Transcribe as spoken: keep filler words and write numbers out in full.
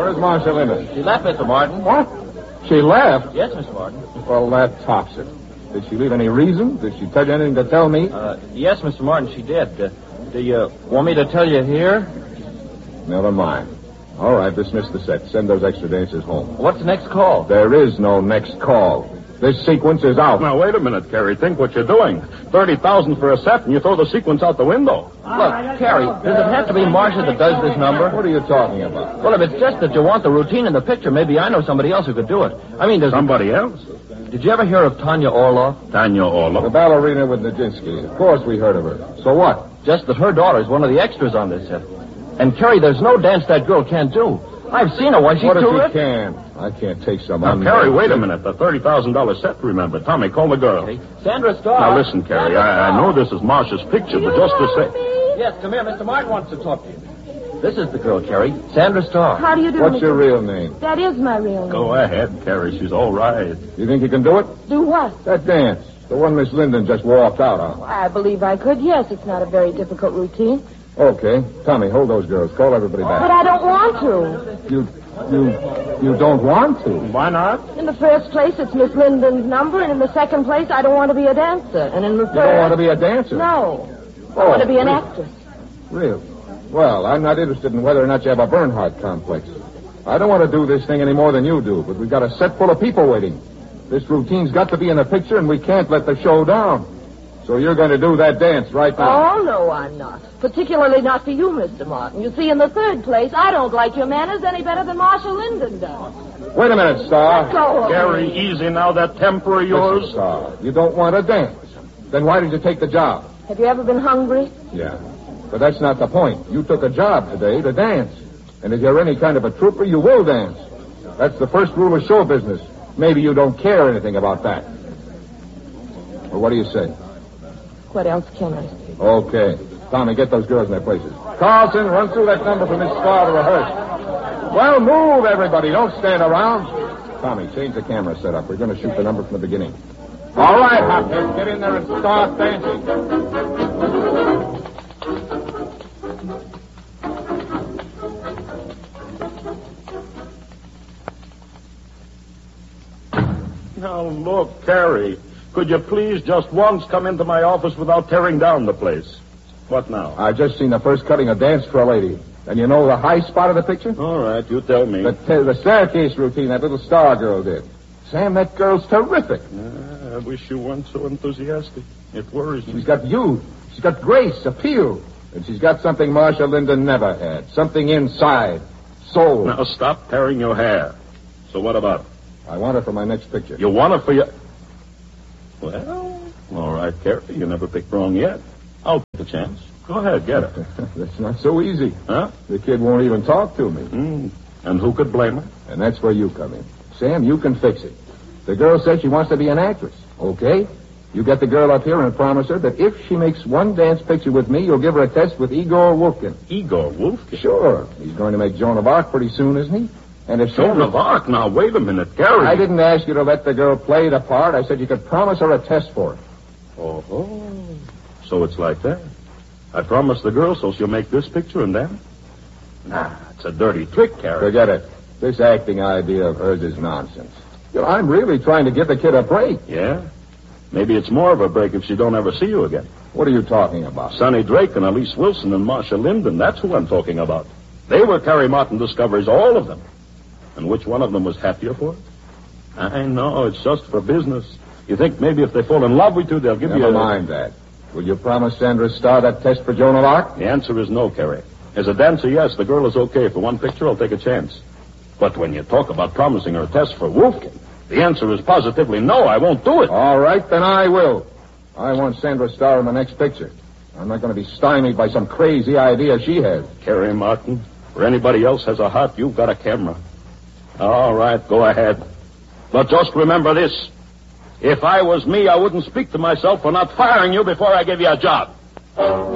Where's Marcia Linden? She left, Mister Martin. What? She left? Yes, Mister Martin. Well, that tops it. Did she leave any reason? Did she tell you anything to tell me? Uh, yes, Mister Martin, she did. Uh, do you want me to tell you here? Never mind. All right, dismiss the set. Send those extra dancers home. What's the next call? There is no next call. This sequence is out. Now, wait a minute, Carrie. Think what you're doing. thirty thousand dollars for a set, and you throw the sequence out the window. Look, Carrie, does it have to be Marcia that does this number? What are you talking about? Well, if it's just that you want the routine in the picture, maybe I know somebody else who could do it. I mean, does Somebody else? Did you ever hear of Tanya Orloff? Tanya The Orloff. ballerina with Nijinsky. Of course we heard of her. So what? Just that her daughter is one of the extras on this set. And, Carrie, there's no dance that girl can't do. I've seen her. Why, she's What if terrific. she can? I can't take some... Now, un- Carrie, wait a minute. The thirty thousand dollars set, remember. Tommy, call the girl. Okay. Sandra Starr. Now, listen, Carrie. I, I know this is Marcia's picture, but just to say... Yes, come here. Mister Martin wants to talk to you. This is the girl, Carrie. Sandra Starr. How do you do, What's Mister your real name? That is my real name. Go ahead, Carrie. She's all right. You think you can do it? Do what? That dance. The one Miss Linden just walked out on. I believe I could, yes. It's not a very difficult routine. Okay. Tommy, hold those girls. Call everybody But back. I don't want to. You... You... You don't want to? Why not? In the first place, it's Miss Linden's number, and in the second place, I don't want to be a dancer. And in the third... You don't want to be a dancer? No. I Oh, want to be an really? actress. Really? Well, I'm not interested in whether or not you have a Bernhardt complex. I don't want to do this thing any more than you do, but we've got a set full of people waiting. This routine's got to be in the picture, and we can't let the show down. So you're going to do that dance right now. Oh, no, I'm not. Particularly not for you, Mister Martin. You see, in the third place, I don't like your manners any better than Marcia Linden does. Wait a minute, Star. Go on. Carrie, easy now. That temper of yours. Listen, Star, you don't want to dance. Then why did you take the job? Have you ever been hungry? Yeah. But that's not the point. You took a job today to dance. And if you're any kind of a trooper, you will dance. That's the first rule of show business. Maybe you don't care anything about that. Well, what do you say? What else can I say? Okay. Tommy, get those girls in their places. Carlson, run through that number for Miss Starr to rehearse. Well, move, everybody. Don't stand around. Tommy, change the camera setup. We're going to shoot the number from the beginning. All right, Hopkins, get in there and start dancing. Now, look, Carrie. Could you please just once come into my office without tearing down the place? What now? I just seen the first cutting of Dance for a Lady. And you know the high spot of the picture? All right, you tell me. The, t- the staircase routine that little Star girl did. Sam, that girl's terrific. Uh, I wish you weren't so enthusiastic. It worries me. She's got youth. She's got grace, appeal. And she's got something Marcia Linden never had. Something inside. Soul. Now, stop tearing your hair. So what about it? I want her for my next picture. You want it for your... Well, all right, Carrie. You never picked wrong yet. I'll take a chance. Go ahead, get her. That's not so easy. Huh? The kid won't even talk to me. Mm. And who could blame her? And that's where you come in. Sam, you can fix it. The girl says she wants to be an actress. Okay? You get the girl up here and promise her that if she makes one dance picture with me, you'll give her a test with Igor Wolfkin. Igor Wolfkin? Sure. He's going to make Joan of Arc pretty soon, isn't he? And if Joan of Arc? Now, wait a minute, Gary. I didn't ask you to let the girl play the part. I said you could promise her a test for it. Oh, so it's like that. I promised the girl so she'll make this picture and then? Nah, it's a dirty trick, Carrie. Forget it. This acting idea of hers is nonsense. You know, I'm really trying to give the kid a break. Yeah? Maybe it's more of a break if she don't ever see you again. What are you talking about? Sonny Drake and Elise Wilson and Marcia Linden, that's who I'm talking about. They were Carrie Martin discoveries, all of them. And which one of them was happier for it? I know, it's just for business. You think maybe if they fall in love with you, they'll give Never you a... Never mind that. Will you promise Sandra Starr that test for Joan of Arc? The answer is no, Carrie. As a dancer, yes, the girl is okay. For one picture, I'll take a chance. But when you talk about promising her a test for Wolfkin, the answer is positively no, I won't do it. All right, then I will. I want Sandra Starr in the next picture. I'm not going to be stymied by some crazy idea she has. Carrie Martin, or anybody else has a heart, you've got a camera. All right, go ahead. But just remember this. If I was me, I wouldn't speak to myself for not firing you before I give you a job.